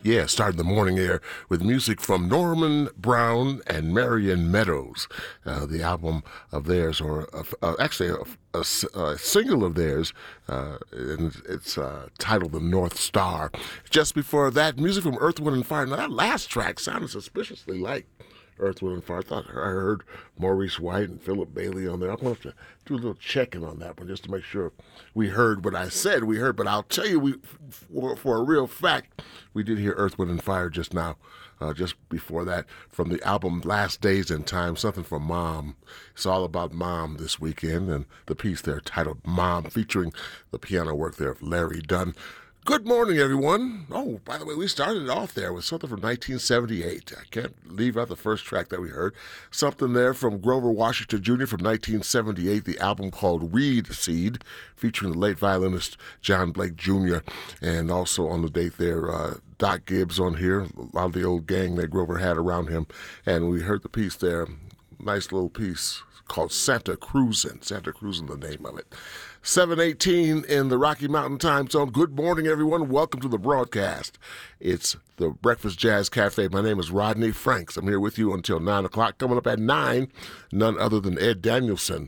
Yeah, starting the morning air with music from Norman Brown and Marion Meadows. The album of theirs, or actually a single of theirs, and it's titled The North Star. Just before that, music from Earth, Wind & Fire. Now, that last track sounded suspiciously like Earth, Wind & Fire. I thought I heard Maurice White and Philip Bailey on there. I'm going to have to do a little checking on that one just to make sure we heard what I said we heard. But I'll tell you, for a real fact, we did hear Earth, Wind & Fire just now. Just before that, from the album Last Days in Time, something from Mom. It's all about Mom this weekend, and the piece there titled Mom, featuring the piano work there of Larry Dunn. Good morning, everyone. Oh, by the way, we started off there with something from 1978. I can't leave out the first track that we heard. Something there from Grover Washington Jr. from 1978, the album called Weed Seed, featuring the late violinist John Blake Jr. And also on the date there, Doc Gibbs on here, a lot of the old gang that Grover had around him. And we heard the piece there, nice little piece called Santa Cruzin'. Santa Cruzin', the name of it. 7:18 in the Rocky Mountain time zone. Good morning, everyone. Welcome to the broadcast. It's the Breakfast Jazz Cafe. My name is Rodney Franks. I'm here with you until 9 o'clock. Coming up at 9, none other than Ed Danielson.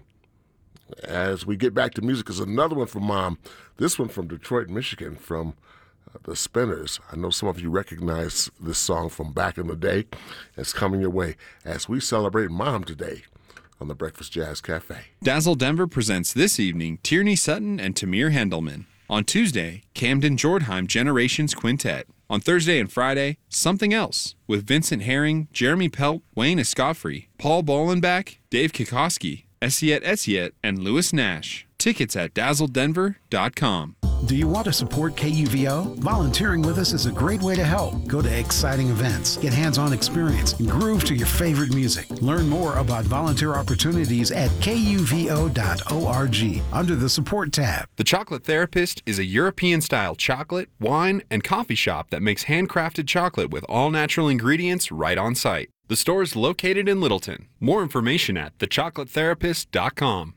As we get back to music, is another one from Mom. This one from Detroit, Michigan, from the Spinners. I know some of you recognize this song from back in the day. It's coming your way as we celebrate Mom today on the Breakfast Jazz Cafe. Dazzle Denver presents this evening Tierney Sutton and Tamir Hendelman. On Tuesday, Camden Jordheim Generations Quintet. On Thursday and Friday, Something Else with Vincent Herring, Jeremy Pelt, Wayne Escofrey, Paul Bolenbach, Dave Kikoski, Essiet, and Lewis Nash. Tickets at dazzledenver.com. Do you want to support KUVO? Volunteering with us is a great way to help. Go to exciting events, get hands-on experience, and groove to your favorite music. Learn more about volunteer opportunities at kuvo.org under the Support tab. The Chocolate Therapist is a European-style chocolate, wine, and coffee shop that makes handcrafted chocolate with all-natural ingredients right on site. The store is located in Littleton. More information at thechocolatetherapist.com.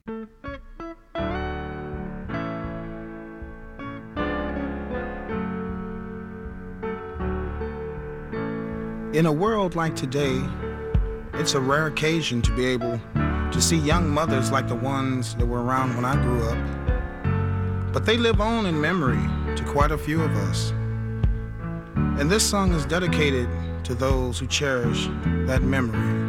In a world like today, it's a rare occasion to be able to see young mothers like the ones that were around when I grew up. But they live on in memory to quite a few of us. And this song is dedicated to those who cherish that memory.